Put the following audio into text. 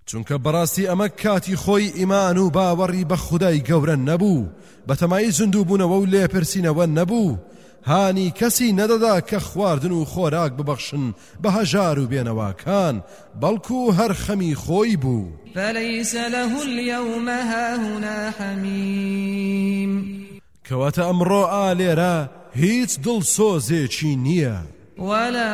چونکە بەڕاستی ئەمە کاتی خۆی ئیمان و باوەڕی بە خودای گەورە نەبوو، بەتەمای زیندوو بوونەوە و لێپرسینەوە نەبوو، هانی کەسی نەدەدا کە خواردن و خۆراک ببەخشن بە هەژار و بێنەواکان، بەڵکو هەر خەمی خۆی بوو. فليس له اليوم هاهنا حميم کەواتە ئەمڕۆ ئالێرە هیچ دڵسۆزێکی نییە.